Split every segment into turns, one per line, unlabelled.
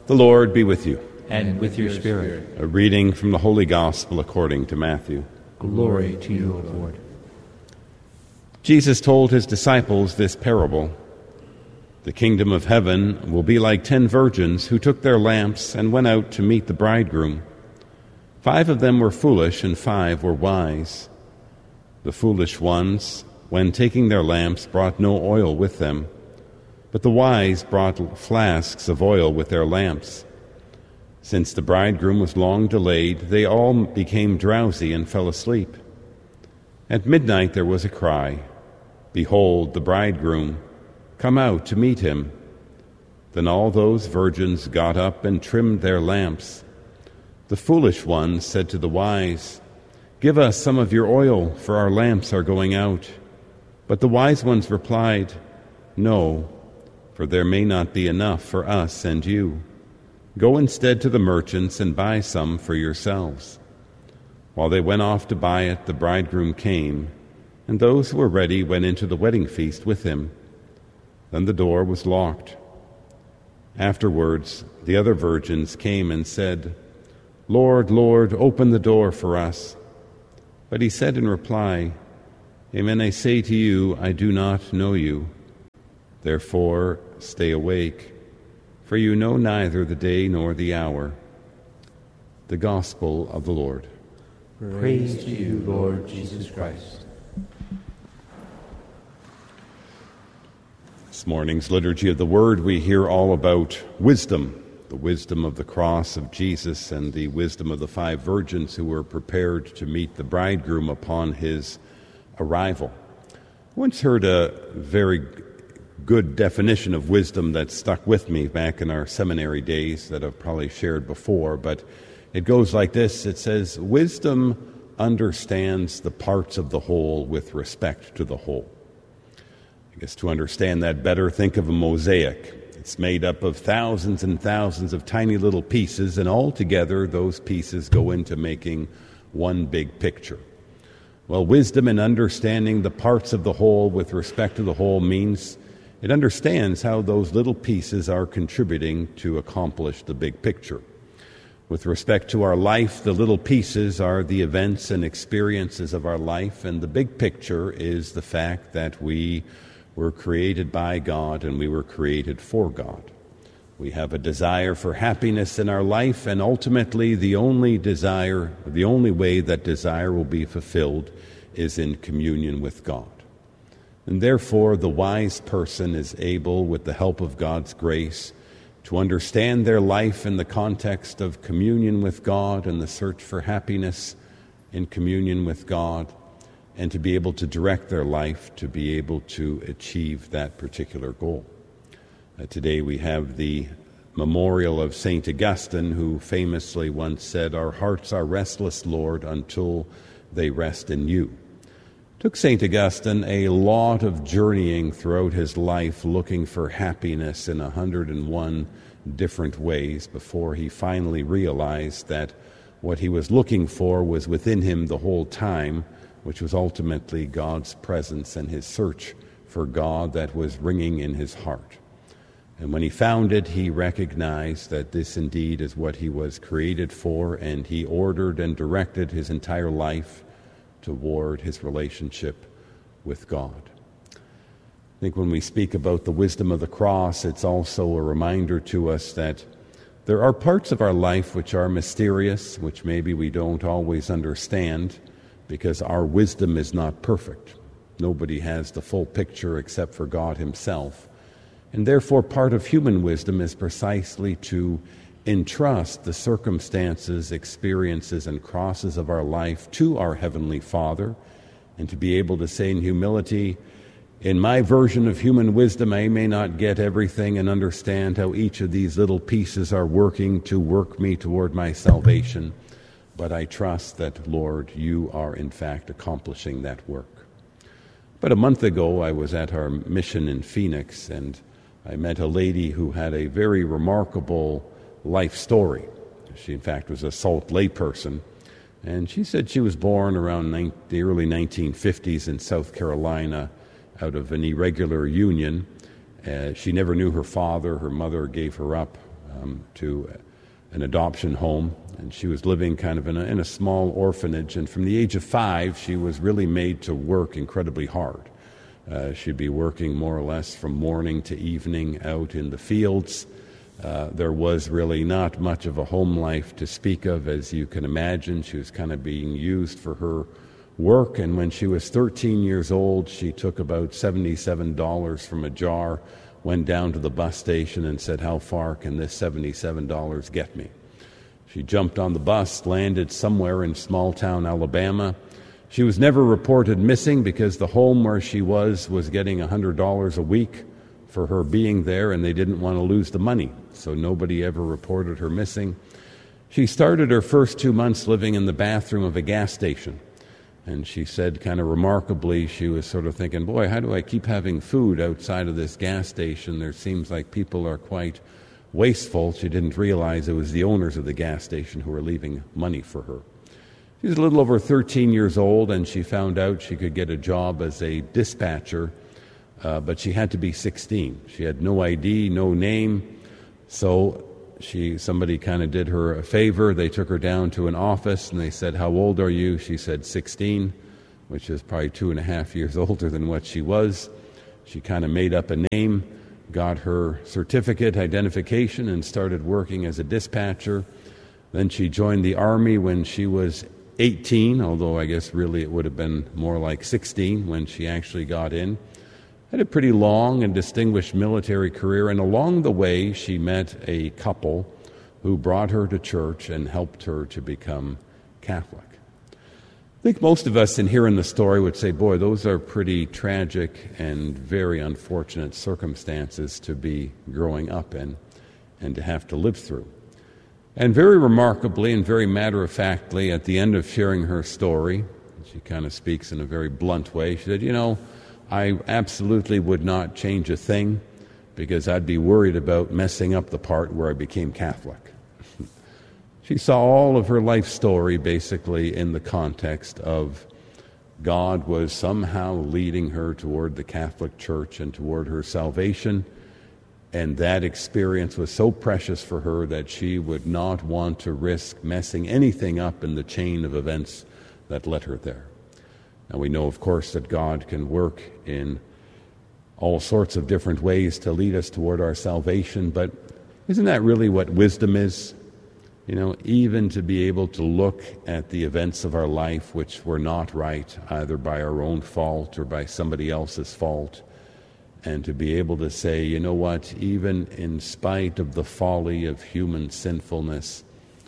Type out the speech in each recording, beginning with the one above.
The Lord be with you.
And with your spirit.
A reading from the Holy Gospel according to Matthew.
Glory to you, O Lord.
Jesus told his disciples this parable. The kingdom of heaven will be like 10 virgins who took their lamps and went out to meet the bridegroom. 5 of them were foolish and 5 were wise. The foolish ones, when taking their lamps, brought no oil with them, but the wise brought flasks of oil with their lamps. Since the bridegroom was long delayed, they all became drowsy and fell asleep. At midnight there was a cry, "Behold, the bridegroom! Come out to meet him." Then all those virgins got up and trimmed their lamps. The foolish ones said to the wise, "Give us some of your oil, for our lamps are going out." But the wise ones replied, "No, for there may not be enough for us and you. Go instead to the merchants and buy some for yourselves." While they went off to buy it, the bridegroom came, and those who were ready went into the wedding feast with him. Then the door was locked. Afterwards, the other virgins came and said, "Lord, Lord, open the door for us." But he said in reply, "Amen, I say to you, I do not know you. Therefore, stay awake, for you know neither the day nor the hour." The Gospel of the Lord.
Praise to you, Lord Jesus Christ.
This morning's Liturgy of the Word, we hear all about wisdom, the wisdom of the cross of Jesus and the wisdom of the 5 virgins who were prepared to meet the bridegroom upon his arrival. I once heard a very good definition of wisdom that stuck with me back in our seminary days that I've probably shared before, but it goes like this. It says, wisdom understands the parts of the whole with respect to the whole. I guess to understand that better, think of a mosaic. It's made up of thousands and thousands of tiny little pieces, and all together those pieces go into making one big picture. Well, wisdom in understanding the parts of the whole with respect to the whole means it understands how those little pieces are contributing to accomplish the big picture. With respect to our life, the little pieces are the events and experiences of our life, and the big picture is the fact that we were created by God and we were created for God. We have a desire for happiness in our life, and ultimately the only way that desire will be fulfilled is in communion with God. And therefore the wise person is able, with the help of God's grace, to understand their life in the context of communion with God and the search for happiness in communion with God, and to be able to direct their life to be able to achieve that particular goal. Today we have the memorial of St. Augustine, who famously once said, "Our hearts are restless, Lord, until they rest in you." It took St. Augustine a lot of journeying throughout his life looking for happiness in 101 different ways before he finally realized that what he was looking for was within him the whole time, which was ultimately God's presence and his search for God that was ringing in his heart. And when he found it, he recognized that this indeed is what he was created for, and he ordered and directed his entire life toward his relationship with God. I think when we speak about the wisdom of the cross, it's also a reminder to us that there are parts of our life which are mysterious, which maybe we don't always understand, because our wisdom is not perfect. Nobody has the full picture except for God himself. And therefore part of human wisdom is precisely to entrust the circumstances, experiences, and crosses of our life to our Heavenly Father, and to be able to say in humility, in my version of human wisdom, I may not get everything and understand how each of these little pieces are working to work me toward my salvation, but I trust that, Lord, you are in fact accomplishing that work. But a month ago, I was at our mission in Phoenix, and I met a lady who had a very remarkable life story. She, in fact, was a Salt Lake person, and she said she was born around the early 1950s in South Carolina out of an irregular union. She never knew her father. Her mother gave her up to an adoption home, and she was living kind of in a small orphanage. And from the age of 5, she was really made to work incredibly hard. She'd be working more or less from morning to evening out in the fields. There was really not much of a home life to speak of, as you can imagine. She was kind of being used for her work, and when she was 13 years old, she took about $77 from a jar, went down to the bus station and said, "How far can this $77 get me?" She jumped on the bus, landed somewhere in small town Alabama. She was never reported missing because the home where she was getting $100 a week for her being there, and they didn't want to lose the money, so nobody ever reported her missing. She started her first 2 months living in the bathroom of a gas station. And she said, kind of remarkably, she was sort of thinking, boy, how do I keep having food outside of this gas station? There seems like people are quite wasteful. She didn't realize it was the owners of the gas station who were leaving money for her. She was a little over 13 years old, and she found out she could get a job as a dispatcher, but she had to be 16. She had no ID, no name, so somebody kind of did her a favor. They took her down to an office and they said, "How old are you?" She said 16, which is probably 2.5 years older than what she was. She kind of made up a name, got her certificate identification, and started working as a dispatcher. Then she joined the Army when she was 18, although I guess really it would have been more like 16 when she actually got in. Had a pretty long and distinguished military career, and along the way she met a couple who brought her to church and helped her to become Catholic. I think most of us in hearing the story would say, boy, those are pretty tragic and very unfortunate circumstances to be growing up in and to have to live through. And very remarkably and very matter-of-factly, at the end of sharing her story, she kind of speaks in a very blunt way. She said, I absolutely would not change a thing because I'd be worried about messing up the part where I became Catholic. She saw all of her life story basically in the context of God was somehow leading her toward the Catholic Church and toward her salvation, and that experience was so precious for her that she would not want to risk messing anything up in the chain of events that led her there. And we know, of course, that God can work in all sorts of different ways to lead us toward our salvation, but isn't that really what wisdom is? Even to be able to look at the events of our life which were not right, either by our own fault or by somebody else's fault, and to be able to say, you know what, even in spite of the folly of human sinfulness,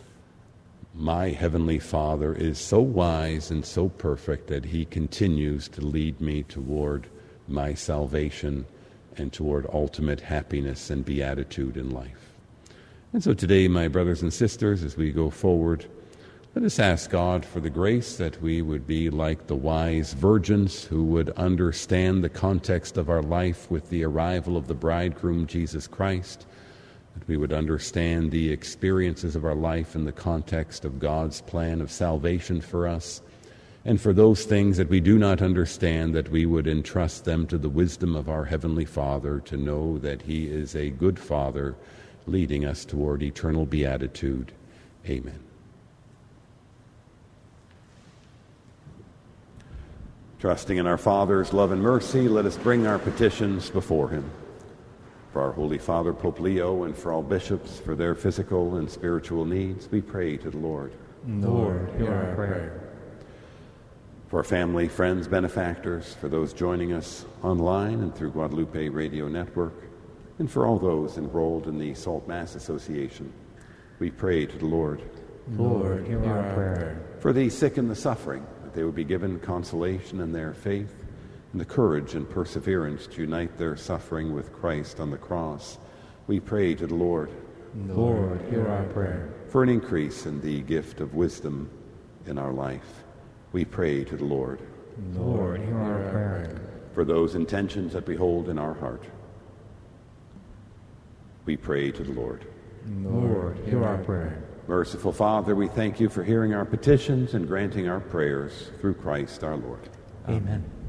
my Heavenly Father is so wise and so perfect that He continues to lead me toward my salvation and toward ultimate happiness and beatitude in life. And so today, my brothers and sisters, as we go forward, let us ask God for the grace that we would be like the wise virgins who would understand the context of our life with the arrival of the bridegroom, Jesus Christ, that we would understand the experiences of our life in the context of God's plan of salvation for us, and for those things that we do not understand, that we would entrust them to the wisdom of our Heavenly Father to know that He is a good Father leading us toward eternal beatitude. Amen. Trusting in our Father's love and mercy, let us bring our petitions before Him. For our Holy Father, Pope Leo, and for all bishops, for their physical and spiritual needs, we pray to the Lord.
Lord, hear our prayer.
For our family, friends, benefactors, for those joining us online and through Guadalupe Radio Network, and for all those enrolled in the Salt Mass Association, we pray to the Lord.
Lord, hear our prayer.
For the sick and the suffering, that they would be given consolation in their faith, and the courage and perseverance to unite their suffering with Christ on the cross, we pray to the Lord.
Lord, hear our prayer.
For an increase in the gift of wisdom in our life, we pray to the Lord.
Lord, hear our prayer.
For those intentions that we hold in our heart, we pray to the Lord.
Lord, hear our prayer.
Merciful Father, we thank You for hearing our petitions and granting our prayers through Christ our Lord.
Amen.